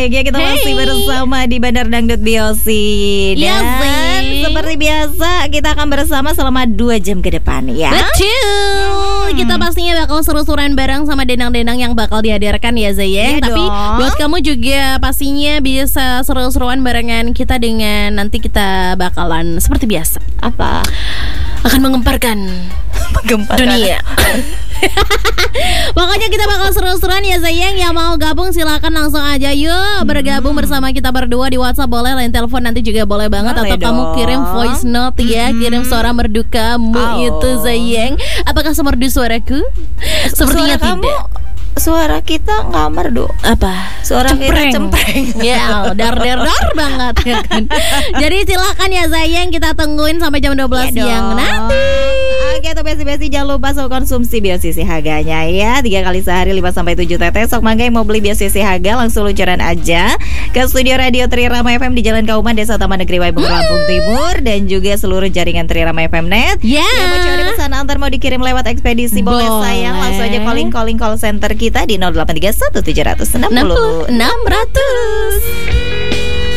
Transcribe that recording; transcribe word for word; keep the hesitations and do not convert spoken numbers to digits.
baik ya, kita Hey. masih bersama di Bandar Dangdut Biosi. Iya Dan sih. seperti biasa kita akan bersama selama dua jam ke depan ya. Betul. Hmm. Kita pastinya bakal seru-seruan bareng sama denang-denang yang bakal dihadirkan ya Zayeng. Iya Tapi dong. buat kamu juga pastinya bisa seru-seruan barengan kita dengan nanti kita bakalan seperti biasa Apa? akan mengemparkan Menggemparkan dunia. Pokoknya kita bakal seru-seruan ya Zayeng. Yang mau gabung silakan langsung aja yuk bergabung bersama kita berdua di WhatsApp boleh, lain telepon nanti juga boleh banget. Boleh Atau kamu dong. kirim voice note ya, kirim suara merdu kamu Oh. itu Zayeng. Apakah semerdu suaraku? Sepertinya Suara kamu, tidak. suara kita nggak merdu. Apa? Suara kita cempreng. Ya, dar dar dar banget ya kan. Jadi silakan ya Zayeng, kita tungguin sampai jam dua belas Iya siang dong. nanti. Oke tuh besi-besi, jangan lupa sok konsumsi Biosisi Haganya ya. Tiga kali sehari lima sampai tujuh tetes. Sok mangga yang mau beli Biosisi Haga langsung luncuran aja ke studio Radio Trirama F M di Jalan Kauman, Desa Taman Negeri Waibung, Lampung Timur. Dan juga seluruh jaringan Trirama F M Net. Ya. Yang mau cari pesan antar mau dikirim lewat ekspedisi boleh, Boleh. sayang. Langsung aja calling-calling call center kita di nol delapan tiga satu tujuh enam enam enam puluh enam ratus.